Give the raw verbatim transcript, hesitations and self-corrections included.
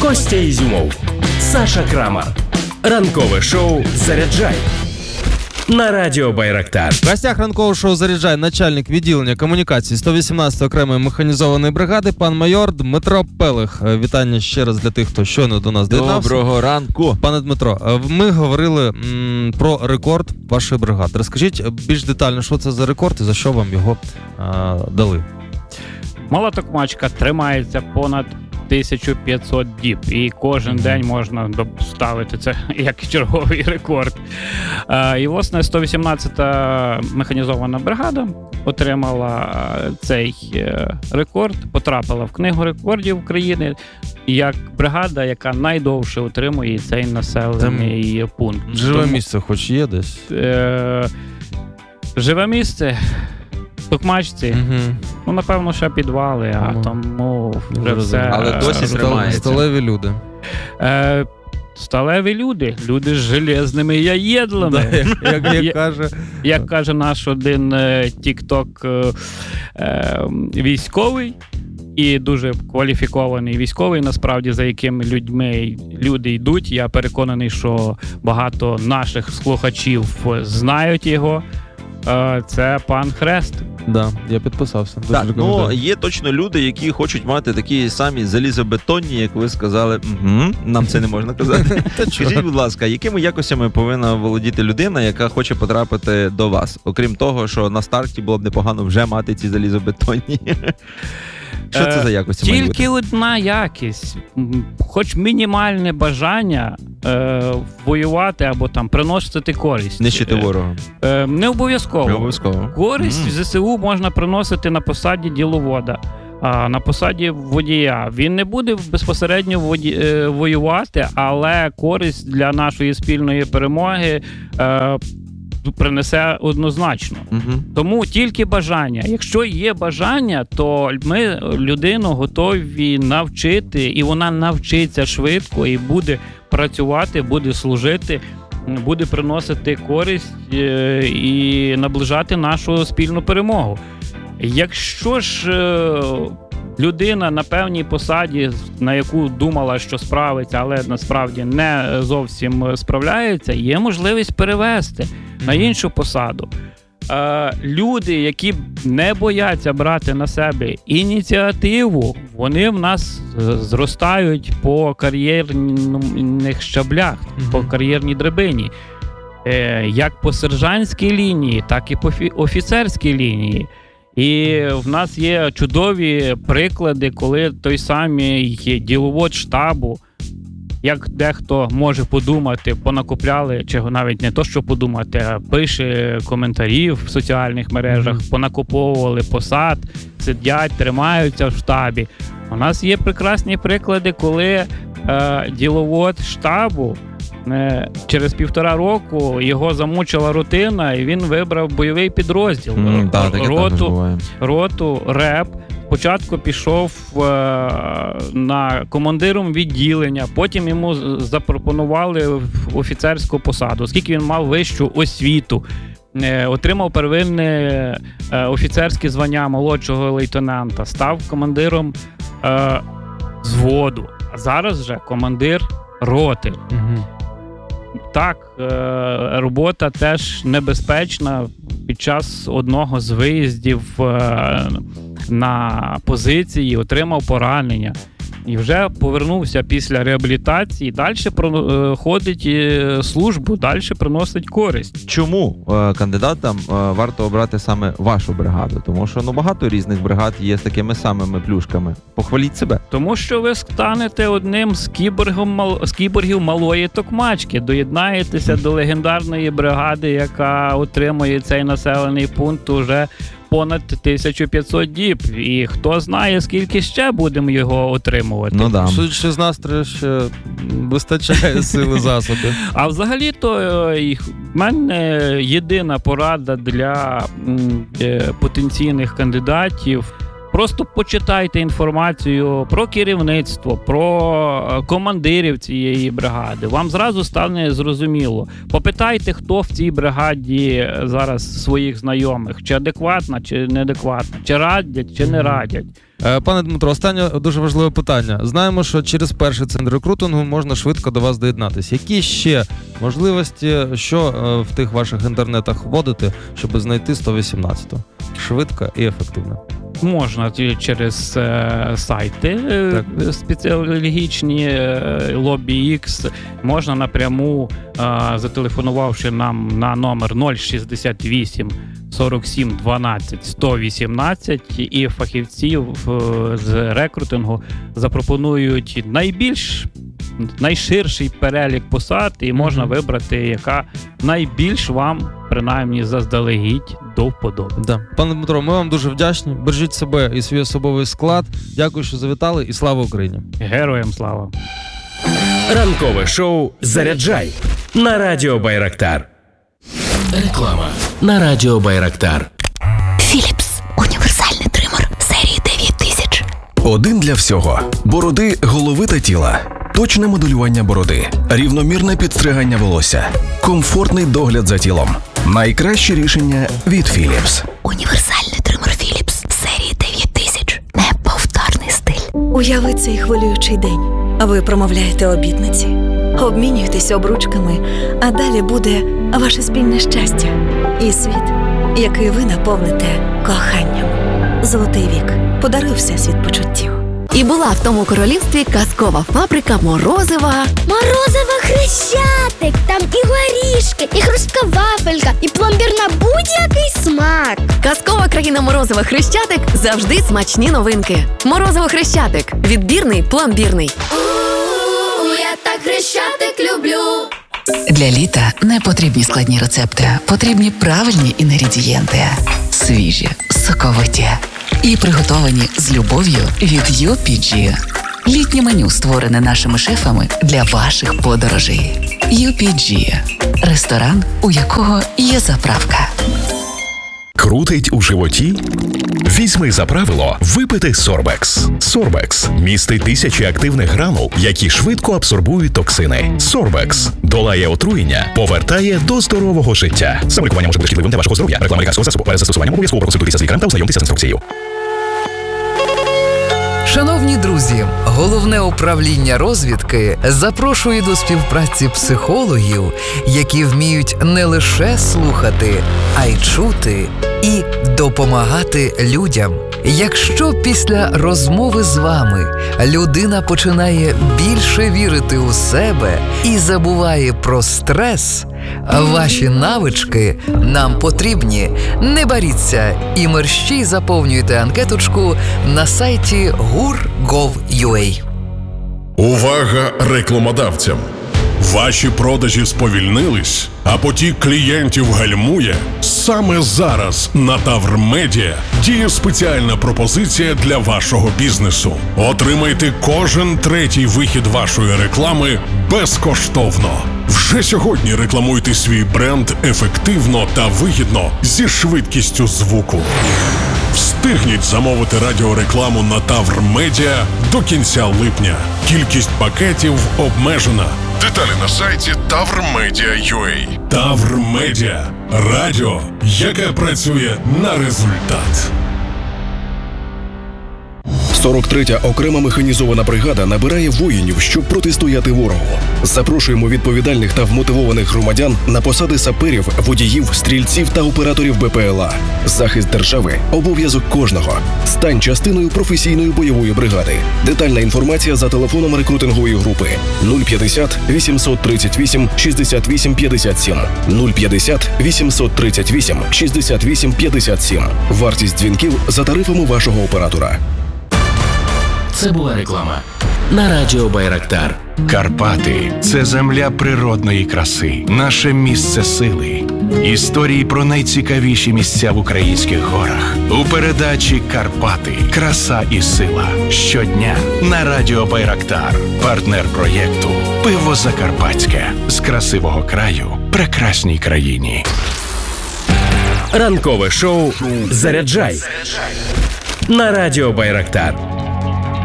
Костя Ізюмов, Саша Крамар. Ранкове шоу «Заряджай» на радіо Байрактар. В гостях ранкового шоу «Заряджай» начальник відділення комунікації сто вісімнадцятої окремої механізованої бригади, пан майор Дмитро Пелих. Вітання ще раз для тих, хто щойно до нас доєднався. Доброго ранку. Пане Дмитро, ми говорили м, про рекорд вашої бригади. Розкажіть більш детально, що це за рекорд і за що вам його а, дали. Мала токмачка тримається понад тисячу п'ятсот діб, і кожен день можна ставити це як черговий рекорд. Е, і, власне, сто вісімнадцята механізована бригада отримала цей рекорд, потрапила в Книгу рекордів України як бригада, яка найдовше утримує цей населений Там пункт. Живе Тому, місце хоч є десь? Е, живе місце? Токмачці, угу. ну, напевно, ще підвали, а угу. тому вже все... Але досі тримається. Сталеві люди. Е, сталеві люди, люди з железними яєдлами. Да, як, як, як, каже... як каже наш один тік-ток е, е, військовий, і дуже кваліфікований військовий, насправді, за якими людьми люди йдуть. Я переконаний, що багато наших слухачів знають його. Це пан Хрест. Да, я підписався. Так, ну, є точно люди, які хочуть мати такі самі залізобетонні, як ви сказали. Угу, нам це не можна казати. Скажіть, будь ласка, якими якостями повинна володіти людина, яка хоче потрапити до вас? Окрім того, що на старті було б непогано вже мати ці залізобетонні. Що це за якості? Тільки одна якість. Хоч мінімальне бажання е, воювати або там приносити користь. Нищити ворога. Е, не обов'язково. Не обов'язково. Користь mm. в ЗСУ можна приносити на посаді діловода, а на посаді водія. Він не буде безпосередньо воді, е, воювати, але користь для нашої спільної перемоги е, принесе однозначно. Угу. Тому тільки бажання. Якщо є бажання, то ми людину готові навчити, і вона навчиться швидко і буде працювати, буде служити, буде приносити користь і наближати нашу спільну перемогу. Якщо ж людина на певній посаді, на яку думала, що справиться, але насправді не зовсім справляється, є можливість перевести на іншу посаду. Е, люди, які не бояться брати на себе ініціативу, вони в нас зростають по кар'єрних щаблях, mm-hmm. по кар'єрній драбині. Е, як по сержантській лінії, так і по офіцерській лінії. І в нас є чудові приклади, коли той самий діловод штабу, як дехто може подумати, понакупляли, чи навіть не то, що подумати, а пише коментарів в соціальних мережах, mm-hmm. понакуповували посад, сидять, тримаються в штабі. У нас є прекрасні приклади, коли е, діловод штабу е, через півтора року його замучила рутина, і він вибрав бойовий підрозділ. Mm, та, роту, роту, РЕП. Спочатку пішов е, на командиром відділення, потім йому запропонували офіцерську посаду, оскільки він мав вищу освіту, е, отримав первинне е, офіцерське звання молодшого лейтенанта, став командиром е, взводу, а зараз вже командир роти. Угу. Так, е, робота теж небезпечна. Під час одного з виїздів е, на позиції отримав поранення і вже повернувся після реабілітації, далі проходить службу, далі приносить користь. Чому е, кандидатам е, варто обрати саме вашу бригаду? Тому що ну, багато різних бригад є з такими самими плюшками. Похваліть себе. Тому що ви станете одним з кіборгів, мал... з кіборгів малої токмачки, доєднаєтеся до легендарної бригади, яка отримує цей населений пункт уже понад тисячу п'ятсот діб. І хто знає, скільки ще будемо його отримувати. Ну да. Судячи з настрою, ще вистачає сили засобів. А взагалі-то в мене єдина порада для потенційних кандидатів. Просто почитайте інформацію про керівництво, про командирів цієї бригади. Вам зразу стане зрозуміло. Попитайте, хто в цій бригаді зараз своїх знайомих. Чи адекватна, чи неадекватна. Чи радять, чи не радять. Е, Пане Дмитро, останнє дуже важливе питання. Знаємо, що через перший центр рекрутингу можна швидко до вас доєднатися. Які ще можливості, що е, в тих ваших інтернетах вводити, щоб знайти сто вісімнадцяту? Швидко і ефективно. Можна через е, сайти е, спеціологічні, е, LobbyX, можна напряму, е, зателефонувавши нам на номер нуль шістдесят вісім сорок сім дванадцять сто вісімнадцять, і фахівці в, з рекрутингу запропонують найбільш найширший перелік посад, і можна mm-hmm. вибрати, яка найбільш вам, принаймні, заздалегідь до вподоби. Да. Пане Дмитро, ми вам дуже вдячні. Бережіть себе і свій особовий склад. Дякую, що завітали, і слава Україні! Героям слава! Ранкове шоу «Заряджай» на Радіо Байрактар. Реклама на Радіо Байрактар. Philips. Універсальний тример серії дев'ять тисяч. Один для всього. Бороди, голови та тіла. Точне моделювання бороди. Рівномірне підстригання волосся. Комфортний догляд за тілом. Найкраще рішення від Philips. Універсальний тример Philips серії дев'ять тисяч. Неповторний стиль. Уяви цей хвилюючий день. Ви промовляєте обітниці, обмінюєтесь обручками, а далі буде ваше спільне щастя і світ, який ви наповните коханням. Золотий вік подарує всесвіт почуттів. І була в тому королівстві казкова фабрика Морозива. Морозиво Хрещатик, там і горішки, і хрустка вафелька, і пломбір на будь-який смак. Казкова країна Морозива Хрещатик – завжди смачні новинки. Морозиво Хрещатик – відбірний, пломбірний. У-у-у, я так Хрещатик люблю. Для літа не потрібні складні рецепти, потрібні правильні інгредієнти. Свіжі, соковиті і приготовані з любов'ю від ю пі джі. Літнє меню створене нашими шефами для ваших подорожей. ю пі джі – ресторан, у якого є заправка. Крутить у животі? Візьми за правило випити Сорбекс. Сорбекс містить тисячі активних гранул, які швидко абсорбують токсини. Сорбекс долає отруєння, повертає до здорового життя. Саме лікування може бути шкідливим для вашого здоров'я. Реклама лікарського засобу. Перед застосуванням обов'язково проконсультуйтеся з лікарем та ознайомтеся з інструкцією. Шановні друзі, Головне управління розвідки запрошує до співпраці психологів, які вміють не лише слухати, а й чути і допомагати людям. Якщо після розмови з вами людина починає більше вірити у себе і забуває про стрес, ваші навички нам потрібні. Не боріться і мерщій заповнюйте анкеточку на сайті гур крапка гов крапка ю а. Увага рекламодавцям! Ваші продажі сповільнились, а потік клієнтів гальмує? Саме зараз на Тавр Медіа діє спеціальна пропозиція для вашого бізнесу. Отримайте кожен третій вихід вашої реклами безкоштовно. Вже сьогодні рекламуйте свій бренд ефективно та вигідно зі швидкістю звуку. Встигніть замовити радіорекламу на Тавр Медіа до кінця липня. Кількість пакетів обмежена. Деталі на сайті тавр медіа крапка ю а. Тавр Медіа. Радіо, яке працює на результат. сорок третя окрема механізована бригада набирає воїнів, щоб протистояти ворогу. Запрошуємо відповідальних та вмотивованих громадян на посади саперів, водіїв, стрільців та операторів Б П Л А. Захист держави – обов'язок кожного. Стань частиною професійної бойової бригади. Детальна інформація за телефоном рекрутингової групи нуль п'ятдесят вісімсот тридцять вісім шістдесят вісім п'ятдесят сім нуль п'ятдесят вісімсот тридцять вісім шістдесят вісім п'ятдесят сім. Вартість дзвінків за тарифами вашого оператора. Це була реклама на Радіо Байрактар. Карпати – це земля природної краси, наше місце сили. Історії про найцікавіші місця в українських горах. У передачі «Карпати. Краса і сила». Щодня на Радіо Байрактар. Партнер проєкту «Пиво Закарпатське». З красивого краю прекрасній країні. Ранкове шоу «Заряджай» на Радіо Байрактар.